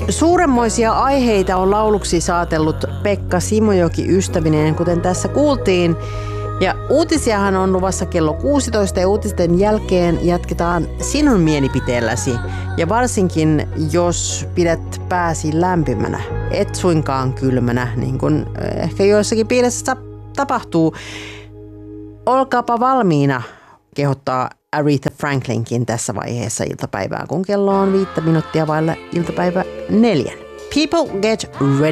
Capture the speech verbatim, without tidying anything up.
Suuremmoisia aiheita on lauluksi saatellut Pekka Simojoki ystävineen, kuten tässä kuultiin. Ja uutisiahan on luvassa kello kuusitoista ja uutisten jälkeen jatketaan sinun mielipiteelläsi. Ja varsinkin, jos pidät pääsi lämpimänä, et suinkaan kylmänä, niin kuin ehkä joissakin piirissä tapahtuu. Olkaapa valmiina, kehottaa Aretha Franklinkin tässä vaiheessa iltapäivää, kun kello on viittä minuuttia vailla iltapäivä neljän. People get ready.